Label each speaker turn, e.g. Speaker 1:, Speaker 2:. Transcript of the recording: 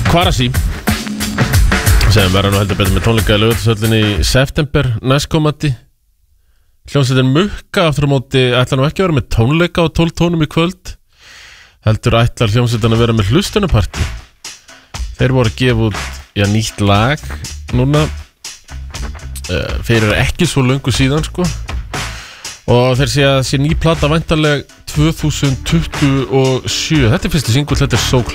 Speaker 1: Kvarasi sem verður nú heldur betur með tónleika í Laugardalshöllinni í september næstkomandi. Hljómsveitin Mukka aftur á móti ætlar nú ekki að vera með tónleika á 12 tónum í kvöld, heldur ætlar hljómsveitin að vera með hlustunapartí. Þeir voru að gefa út nýtt lag núna fyrir ekki svo löngu síðan sko. Og þeir segja að sé ný plata væntanleg 2027. Þetta er fyrsti singull, þetta er So Close.